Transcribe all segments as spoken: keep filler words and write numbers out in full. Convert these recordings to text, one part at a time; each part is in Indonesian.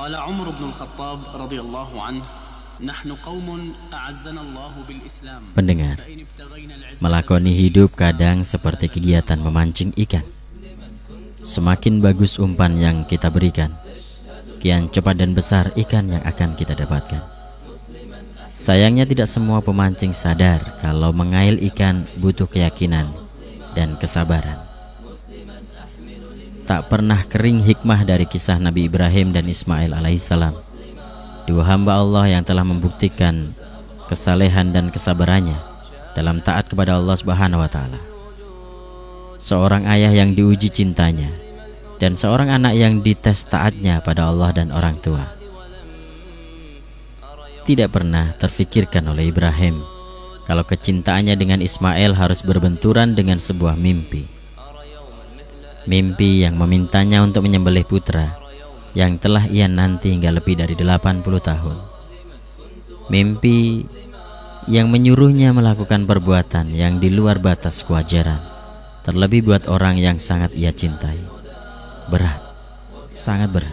قال عمر بن الخطاب رضي الله عنه نحن قوم أعزنا الله بالإسلام. Pendengar, melakoni hidup kadang seperti kegiatan memancing ikan. Semakin bagus umpan yang kita berikan, kian cepat dan besar ikan yang akan kita dapatkan. Sayangnya tidak semua pemancing sadar kalau mengail ikan butuh keyakinan dan kesabaran. Tak pernah kering hikmah dari kisah Nabi Ibrahim dan Ismail alaihissalam, dua hamba Allah yang telah membuktikan kesalehan dan kesabarannya dalam taat kepada Allah Subhanahu wa taala. Seorang ayah yang diuji cintanya dan seorang anak yang dites taatnya pada Allah dan orang tua. Tidak pernah terfikirkan oleh Ibrahim kalau kecintaannya dengan Ismail harus berbenturan dengan sebuah mimpi. Mimpi yang memintanya untuk menyembelih putra yang telah ia nanti hingga lebih dari delapan puluh tahun. Mimpi yang menyuruhnya melakukan perbuatan yang di luar batas kewajaran, terlebih buat orang yang sangat ia cintai. Berat, sangat berat.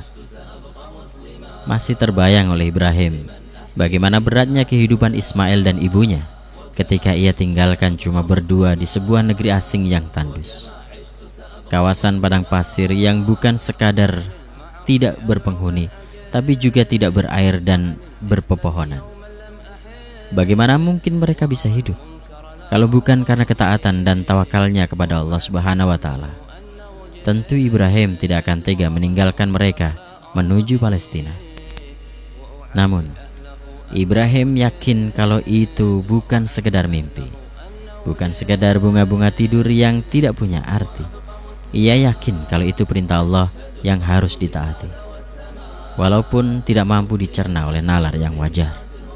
Masih terbayang oleh Ibrahim bagaimana beratnya kehidupan Ismail dan ibunya ketika ia tinggalkan cuma berdua di sebuah negeri asing yang tandus. Kawasan padang pasir yang bukan sekadar tidak berpenghuni, tapi juga tidak berair dan berpepohonan. Bagaimana mungkin mereka bisa hidup kalau bukan karena ketaatan dan tawakalnya kepada Allah Subhanahu wa taala? Tentu Ibrahim tidak akan tega meninggalkan mereka menuju Palestina. Namun, Ibrahim yakin kalau itu bukan sekedar mimpi, bukan sekedar bunga-bunga tidur yang tidak punya arti. Ia yakin kalau itu perintah Allah yang harus ditaati, walaupun tidak mampu dicerna oleh nalar yang wajar.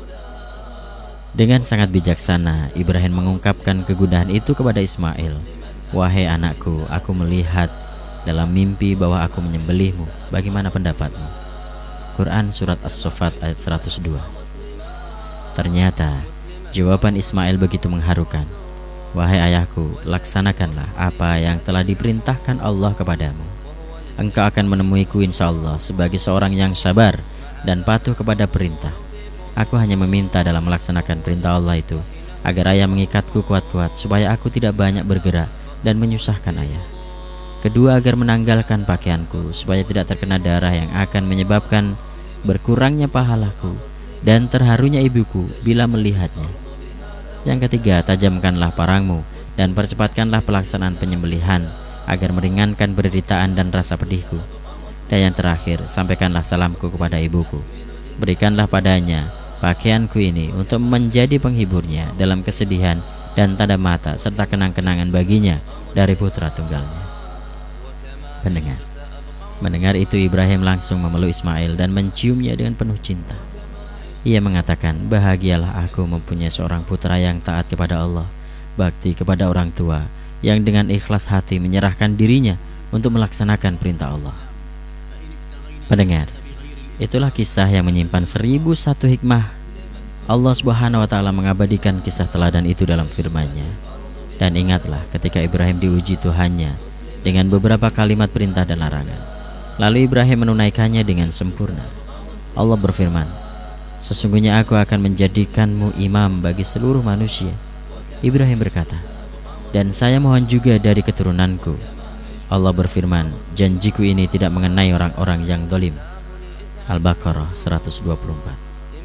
Dengan sangat bijaksana, Ibrahim mengungkapkan kegundahan itu kepada Ismail. Wahai anakku, aku melihat dalam mimpi bahwa aku menyembelihmu. Bagaimana pendapatmu? Quran Surat As-Saffat ayat seratus dua. Ternyata jawaban Ismail begitu mengharukan. Wahai ayahku, laksanakanlah apa yang telah diperintahkan Allah kepadamu. Engkau akan menemuiku insya Allah sebagai seorang yang sabar dan patuh kepada perintah. Aku hanya meminta dalam melaksanakan perintah Allah itu agar ayah mengikatku kuat-kuat supaya aku tidak banyak bergerak dan menyusahkan ayah. Kedua, agar menanggalkan pakaianku supaya tidak terkena darah yang akan menyebabkan berkurangnya pahalaku dan terharunya ibuku bila melihatnya. Yang ketiga, tajamkanlah parangmu dan percepatkanlah pelaksanaan penyembelihan agar meringankan penderitaan dan rasa pedihku. Dan yang terakhir, sampaikanlah salamku kepada ibuku. Berikanlah padanya pakaianku ini untuk menjadi penghiburnya dalam kesedihan dan tanda mata serta kenang-kenangan baginya dari putra tunggalnya. Pendengar, mendengar itu Ibrahim langsung memeluk Ismail dan menciumnya dengan penuh cinta. Ia mengatakan, bahagialah aku mempunyai seorang putra yang taat kepada Allah, bakti kepada orang tua, yang dengan ikhlas hati menyerahkan dirinya untuk melaksanakan perintah Allah. Pendengar, itulah kisah yang menyimpan seribu satu hikmah. Allah Subhanahu wa taala mengabadikan kisah teladan itu dalam firman-Nya. Dan ingatlah ketika Ibrahim diuji Tuhannya dengan beberapa kalimat perintah dan larangan, lalu Ibrahim menunaikannya dengan sempurna. Allah berfirman, sesungguhnya aku akan menjadikanmu imam bagi seluruh manusia. Ibrahim berkata, dan saya mohon juga dari keturunanku. Allah berfirman, janjiku ini tidak mengenai orang-orang yang zalim. Al-Baqarah seratus dua puluh empat.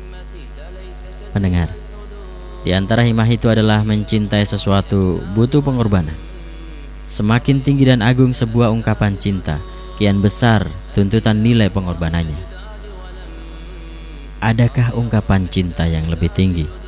Pendengar, di antara hikmah itu adalah mencintai sesuatu butuh pengorbanan. Semakin tinggi dan agung sebuah ungkapan cinta, kian besar tuntutan nilai pengorbanannya. Adakah ungkapan cinta yang lebih tinggi